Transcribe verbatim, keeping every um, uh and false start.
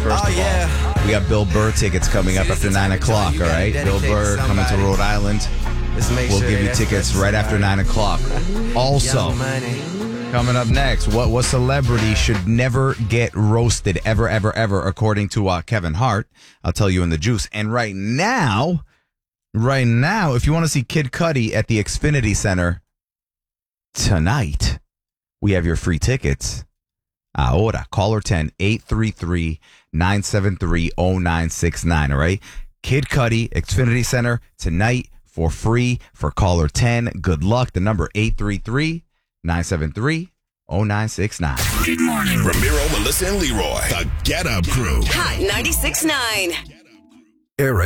first Oh, of yeah. all. We got Bill Burr tickets coming up after nine o'clock, all right? Bill Burr coming to Rhode Island. We'll give you tickets right after nine o'clock. Also, coming up next, what, what celebrity should never get roasted ever, ever, ever, according to uh, Kevin Hart? I'll tell you in the juice. And right now, right now, if you want to see Kid Cudi at the Xfinity Center tonight, we have your free tickets. Ahora, caller ten, eight three three, nine seven three, zero nine six nine, all right? Kid Cudi, Xfinity Center tonight for free for caller ten. Good luck. The number eight three three, nine seven three, zero nine six nine. Good morning. Ramiro, Melissa, and Leroy. The Get Up Crew. Hot ninety-six point nine. Eric.